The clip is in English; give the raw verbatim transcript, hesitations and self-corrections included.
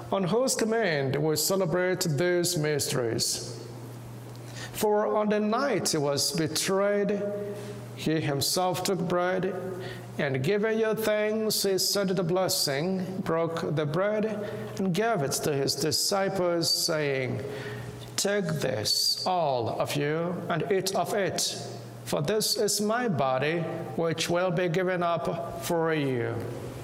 on whose command we celebrate these mysteries. For on the night he was betrayed, he himself took bread, and giving you thanks, he said the blessing, broke the bread, and gave it to his disciples, saying, "Take this, all of you, and eat of it, for this is my body, which will be given up for you."